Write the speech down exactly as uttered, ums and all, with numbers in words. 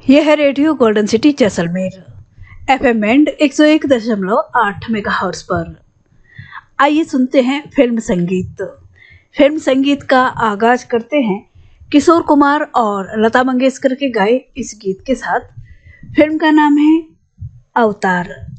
यह है radio golden city Jaisalmer, FM band एक सौ एक दशमलव आठ मेगाहर्ट्ज पर। आइए सुनते हैं फिल्म संगीत। फिल्म संगीत का आगाज करते हैं किशोर कुमार और लता मंगेशकर के गाए इस गीत के साथ। फिल्म का नाम है अवतार।